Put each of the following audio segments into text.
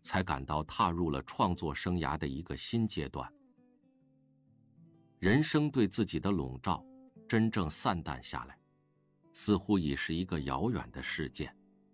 才感到踏入了创作生涯的一个新阶段。人生对自己的笼罩真正散淡下来，似乎已是一个遥远的事件。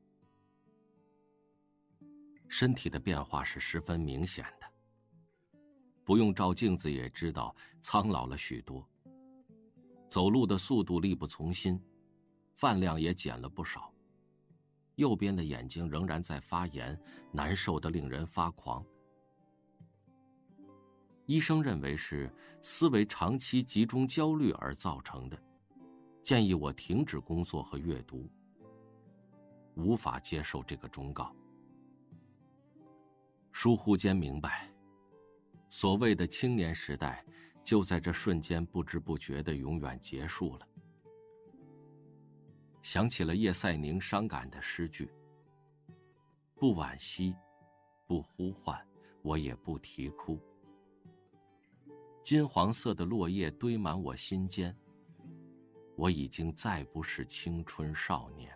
身体的变化是十分明显的，不用照镜子也知道苍老了许多，走路的速度力不从心，饭量也减了不少，右边的眼睛仍然在发炎，难受得令人发狂。医生认为是思维长期集中焦虑而造成的，建议我停止工作和阅读。无法接受这个忠告。疏忽间明白，所谓的青年时代就在这瞬间不知不觉地永远结束了。想起了叶赛宁伤感的诗句：不惋惜，不呼唤，我也不啼哭。金黄色的落叶堆满我心间，我已经再不是青春少年。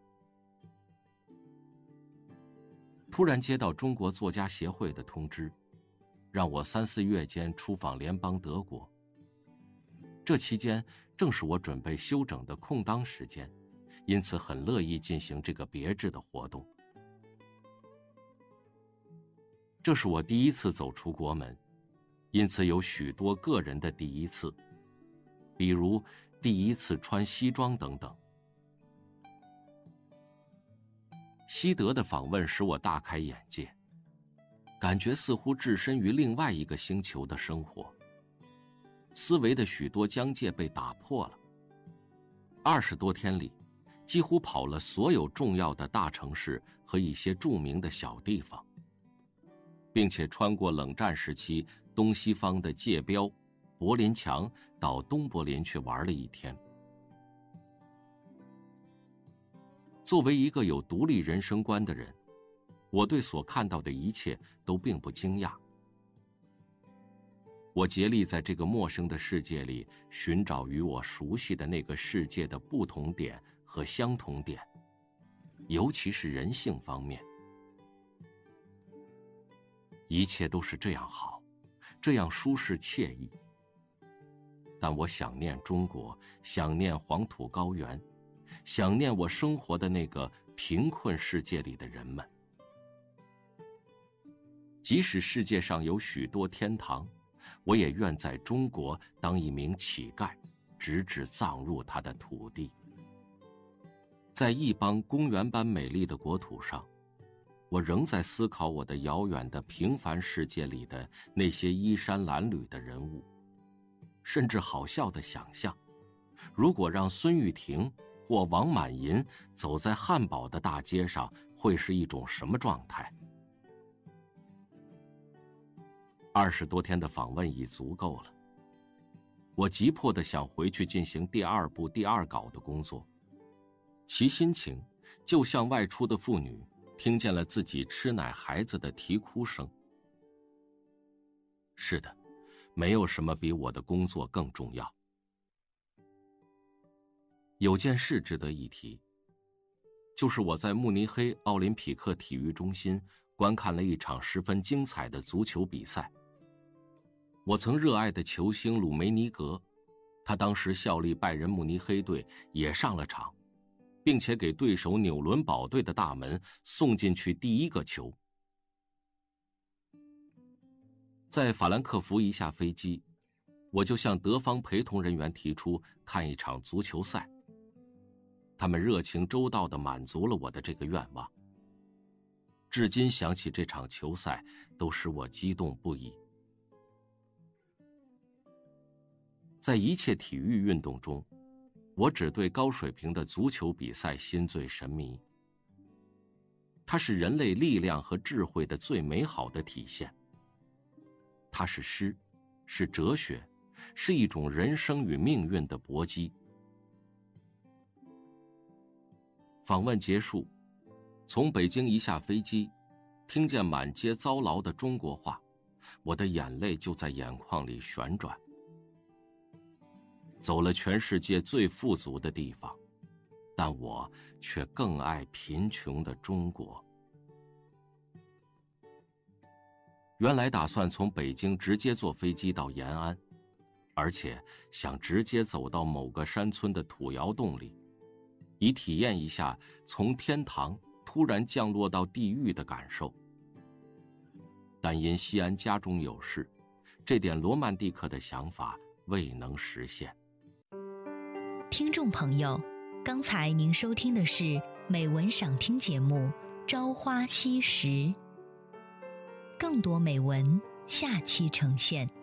突然接到中国作家协会的通知，让我3、4月间出访联邦德国。这期间正是我准备休整的空当时间，因此很乐意进行这个别致的活动。这是我第一次走出国门，因此有许多个人的第一次，比如第一次穿西装等等。西德的访问使我大开眼界，感觉似乎置身于另外一个星球的生活，思维的许多疆界被打破了。20多天里，几乎跑了所有重要的大城市和一些著名的小地方，并且穿过冷战时期东西方的界标柏林墙，到东柏林去玩了1天。作为一个有独立人生观的人，我对所看到的一切都并不惊讶。我竭力在这个陌生的世界里寻找与我熟悉的那个世界的不同点和相同点，尤其是人性方面。一切都是这样好，这样舒适惬意。但我想念中国，想念黄土高原，想念我生活的那个贫困世界里的人们。即使世界上有许多天堂，我也愿在中国当一名乞丐，直至葬入他的土地。在一邦公园般美丽的国土上，我仍在思考我的遥远的平凡世界里的那些衣衫褴褛的人物，甚至好笑的想象，如果让孙玉婷或王满银走在汉堡的大街上，会是一种什么状态？20多天的访问已足够了，我急迫地想回去进行第2部第2稿的工作，其心情就像外出的妇女听见了自己吃奶孩子的啼哭声。是的，没有什么比我的工作更重要。有件事值得一提，就是我在慕尼黑奥林匹克体育中心观看了一场十分精彩的足球比赛。我曾热爱的球星鲁梅尼格，他当时效力拜仁慕尼黑队，也上了场，并且给对手纽伦堡队的大门送进去第1个球。在法兰克福一下飞机，我就向德方陪同人员提出看一场足球赛，他们热情周到地满足了我的这个愿望。至今想起这场球赛，都使我激动不已。在一切体育运动中，我只对高水平的足球比赛心醉神迷。它是人类力量和智慧的最美好的体现。它是诗，是哲学，是一种人生与命运的搏击。访问结束，从北京一下飞机，听见满街糟劳的中国话，我的眼泪就在眼眶里旋转。走了全世界最富足的地方，但我却更爱贫穷的中国。 原来打算从北京直接坐飞机到延安，而且想直接走到某个山村的土窑洞里，以体验一下从天堂突然降落到地狱的感受。但因西安家中有事，这点罗曼蒂克的想法未能实现。 听众朋友，刚才您收听的是美文赏听节目《朝花夕拾》，更多美文下期呈现。